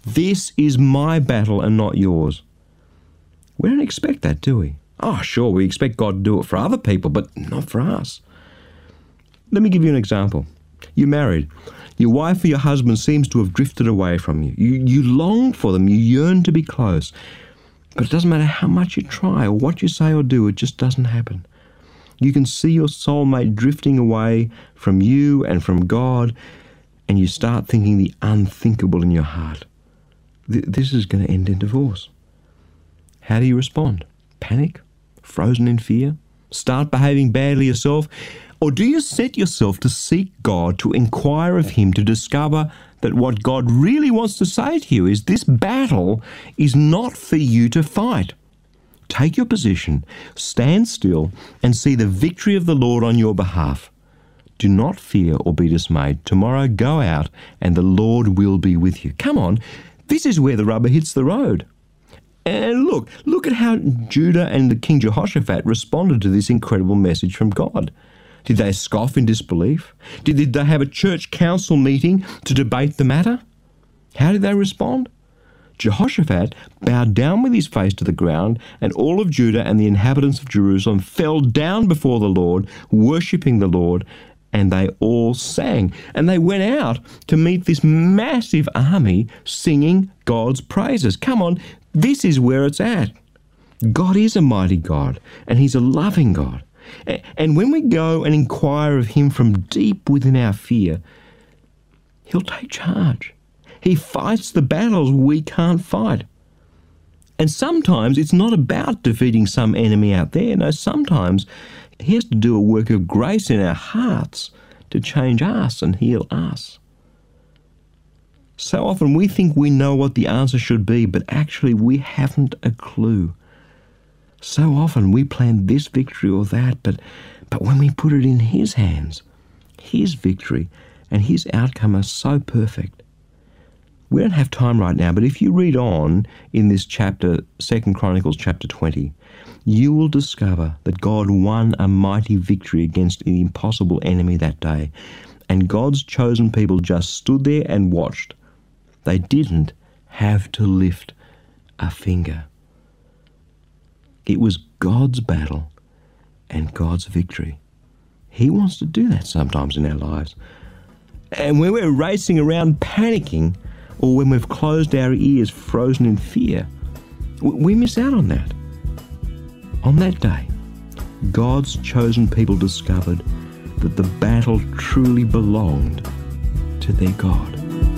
This is my battle and not yours. We don't expect that, do we? Oh, sure, we expect God to do it for other people, but not for us. Let me give you an example. You're married. Your wife or your husband seems to have drifted away from you. You long for them. You yearn to be close. But it doesn't matter how much you try or what you say or do, it just doesn't happen. You can see your soulmate drifting away from you and from God, and you start thinking the unthinkable in your heart. This is going to end in divorce. How do you respond? Panic? Frozen in fear? Start behaving badly yourself? Or do you set yourself to seek God, to inquire of Him, to discover that what God really wants to say to you is this battle is not for you to fight? Take your position, stand still, and see the victory of the Lord on your behalf. Do not fear or be dismayed. Tomorrow go out and the Lord will be with you. Come on, this is where the rubber hits the road. And look at how Judah and the King Jehoshaphat responded to this incredible message from God. Did they scoff in disbelief? Did they have a church council meeting to debate the matter? How did they respond? Jehoshaphat bowed down with his face to the ground, and all of Judah and the inhabitants of Jerusalem fell down before the Lord, worshipping the Lord, and they all sang. And they went out to meet this massive army singing God's praises. Come on, this is where it's at. God is a mighty God, and He's a loving God. And when we go and inquire of Him from deep within our fear, He'll take charge. He fights the battles we can't fight. And sometimes it's not about defeating some enemy out there. No, sometimes He has to do a work of grace in our hearts to change us and heal us. So often we think we know what the answer should be, but actually we haven't a clue. So often we plan this victory or that, but when we put it in His hands, His victory and His outcome are so perfect. We don't have time right now, but if you read on in this chapter, 2 Chronicles chapter 20, you will discover that God won a mighty victory against an impossible enemy that day, and God's chosen people just stood there and watched. They didn't have to lift a finger. It was God's battle and God's victory. He wants to do that sometimes in our lives. And when we're racing around panicking, or when we've closed our ears, frozen in fear, we miss out on that. On that day, God's chosen people discovered that the battle truly belonged to their God.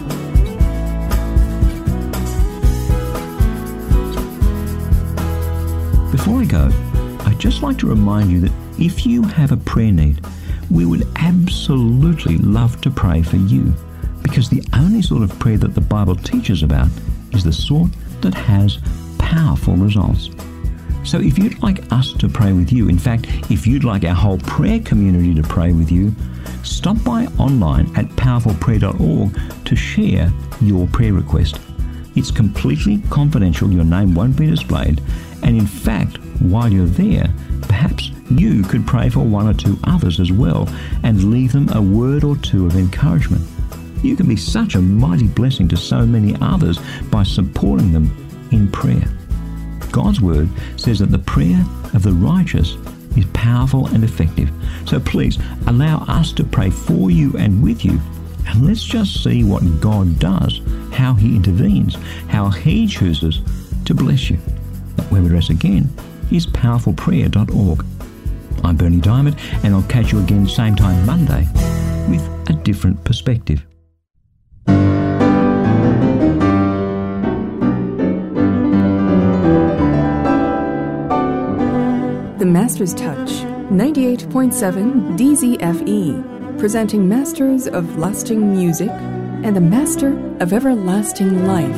Before I go, I'd just like to remind you that if you have a prayer need, we would absolutely love to pray for you, because the only sort of prayer that the Bible teaches about is the sort that has powerful results. So if you'd like us to pray with you, in fact, if you'd like our whole prayer community to pray with you, stop by online at powerfulprayer.org to share your prayer request. It's completely confidential, your name won't be displayed, and in fact, while you're there, perhaps you could pray for one or two others as well and leave them a word or two of encouragement. You can be such a mighty blessing to so many others by supporting them in prayer. God's Word says that the prayer of the righteous is powerful and effective. So please allow us to pray for you and with you, and let's just see what God does, how He intervenes, how He chooses to bless you. That web address again is powerfulprayer.org. I'm Bernie Diamond, and I'll catch you again same time Monday with a different perspective. The Master's Touch, 98.7 DZFE, presenting Masters of Lasting Music and the Master of Everlasting Life.